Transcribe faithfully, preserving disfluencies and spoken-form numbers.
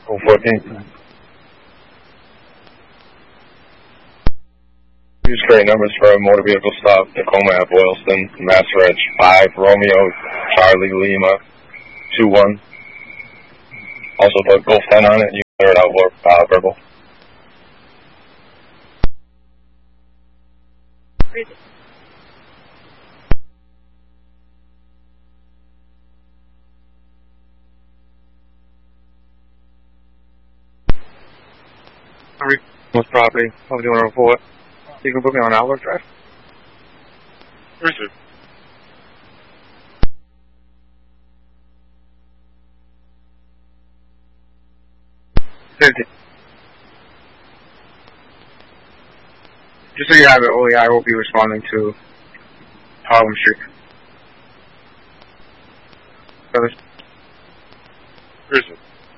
oh fourteen. Use great numbers for a motor vehicle stop, Tacoma at Boylston, Mass Reg five, Romeo, Charlie, Lima, two one. Also put Gulf ten on it, you clear it out for uh, verbal. Most property, I'm doing a report. You can put me on Outlook Drive. Receive. fifty. Just so you have it, O E I will be responding to Harlem Street. Receive.